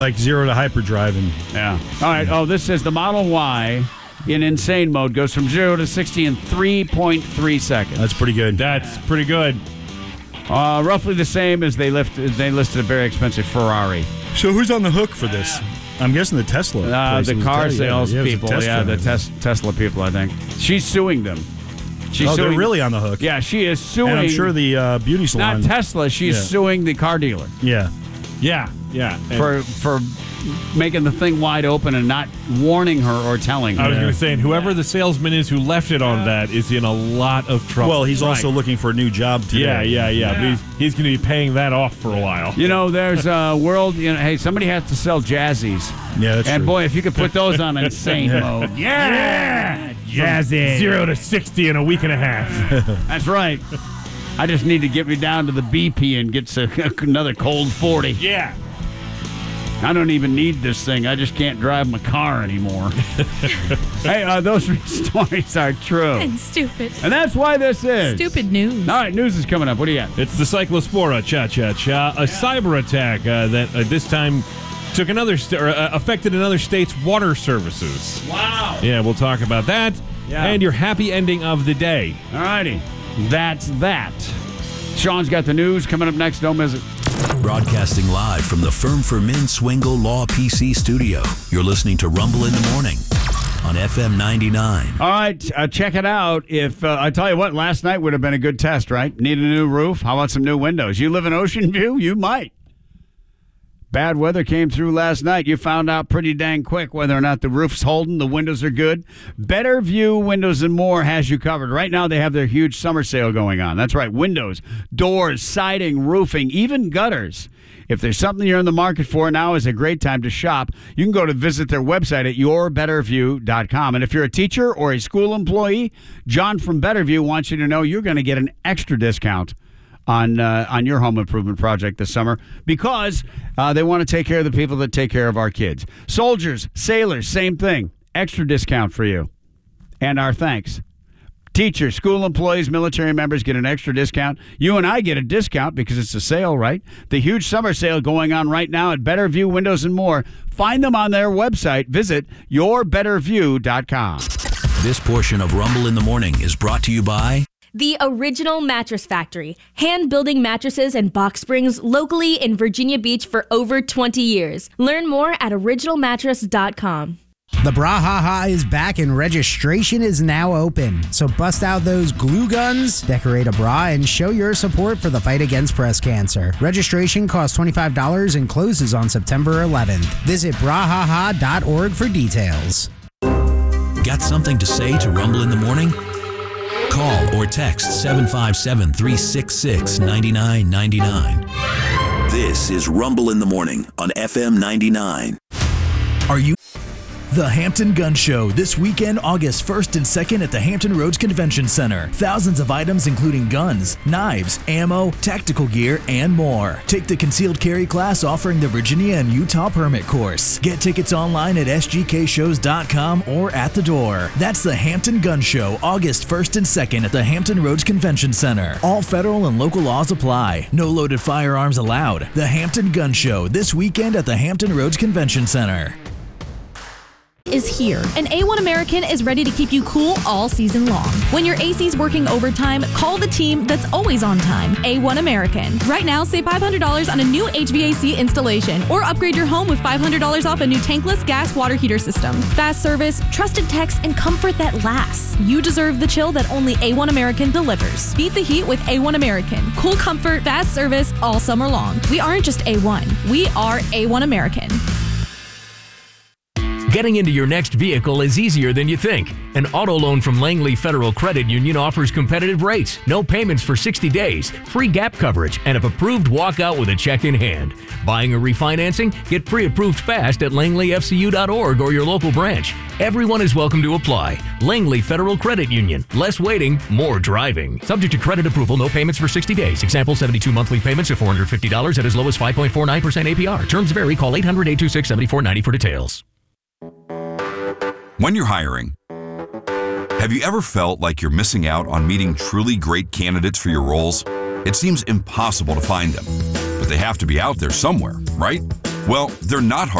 Like 0 to hyperdrive. Yeah. All right. Oh, this says the Model Y in insane mode goes from 0 to 60 in 3.3 seconds. That's pretty good. That's pretty good. Roughly the same as they listed a very expensive Ferrari. So who's on the hook for this? I'm guessing the Tesla. The car sales people. The Tesla people, I think. She's suing them. They're really on the hook. Yeah, she is suing. And I'm sure the beauty salon. Not Tesla. She's suing the car dealer. Yeah. For making the thing wide open and not warning her or telling her. I was going to say, and whoever the salesman is who left it on that is in a lot of trouble. Well, he's also looking for a new job today. Yeah. But he's going to be paying that off for a while. There's a world, hey, somebody has to sell Jazzies. Yeah, that's and true. boy, if you could put those on insane mode. Yeah! Jazzy. 0 to 60 in a week and a half. That's right. I just need to get me down to the BP and get another cold 40. Yeah. I don't even need this thing. I just can't drive my car anymore. Hey, those stories are true. And stupid. And that's why this is. Stupid news. All right, news is coming up. What do you got? It's the Cyclospora Cha-Cha-Cha, a cyber attack that this time took affected another state's water services. Wow. Yeah, we'll talk about that. Yeah. And your happy ending of the day. All righty. That's that. Sean's got the news coming up next. Don't miss it. Broadcasting live from the Firm for Men Swingle Law PC studio. You're listening to Rumble in the Morning on FM 99. All right, check it out. If I tell you what, last night would have been a good test, right? Need a new roof? How about some new windows? You live in Ocean View? You might. Bad weather came through last night. You found out pretty dang quick whether or not the roof's holding, the windows are good. Better View Windows and More has you covered. Right now they have their huge summer sale going on. That's right, windows, doors, siding, roofing, even gutters. If there's something you're in the market for, now is a great time to shop. You can go to visit their website at yourbetterview.com. And if you're a teacher or a school employee, John from Betterview wants you to know you're going to get an extra discount on your home improvement project this summer because they want to take care of the people that take care of our kids. Soldiers, sailors, same thing. Extra discount for you. And our thanks. Teachers, school employees, military members get an extra discount. You and I get a discount because it's a sale, right? The huge summer sale going on right now at Betterview Windows and More. Find them on their website. Visit yourbetterview.com. This portion of Rumble in the Morning is brought to you by The Original Mattress Factory, hand-building mattresses and box springs locally in Virginia Beach for over 20 years. Learn more at originalmattress.com. The Brawhaha is back and registration is now open. So bust out those glue guns, decorate a bra, and show your support for the fight against breast cancer. Registration costs $25 and closes on September 11th. Visit brawhaha.org for details. Got something to say to Rumble in the Morning? Call or text 757-366-9999. This is Rumble in the Morning on FM 99. Are you... The Hampton Gun Show, this weekend, August 1st and 2nd at the Hampton Roads Convention Center. Thousands of items including guns, knives, ammo, tactical gear, and more. Take the concealed carry class offering the Virginia and Utah permit course. Get tickets online at sgkshows.com or at the door. That's the Hampton Gun Show, August 1st and 2nd at the Hampton Roads Convention Center. All federal and local laws apply. No loaded firearms allowed. The Hampton Gun Show, this weekend at the Hampton Roads Convention Center. Is here. And A1 American is ready to keep you cool all season long. When your AC's working overtime, call the team that's always on time. A1 American. Right now, save $500 on a new HVAC installation or upgrade your home with $500 off a new tankless gas water heater system. Fast service, trusted techs, and comfort that lasts. You deserve the chill that only A1 American delivers. Beat the heat with A1 American. Cool comfort, fast service all summer long. We aren't just A1. We are A1 American. Getting into your next vehicle is easier than you think. An auto loan from Langley Federal Credit Union offers competitive rates, no payments for 60 days, free gap coverage, and if approved, walk out with a check in hand. Buying or refinancing? Get pre-approved fast at langleyfcu.org or your local branch. Everyone is welcome to apply. Langley Federal Credit Union. Less waiting, more driving. Subject to credit approval, no payments for 60 days. Example, 72 monthly payments of $450 at as low as 5.49% APR. Terms vary. Call 800-826-7490 for details. When you're hiring, have you ever felt like you're missing out on meeting truly great candidates for your roles? It seems impossible to find them, but they have to be out there somewhere, right? Well, they're not hard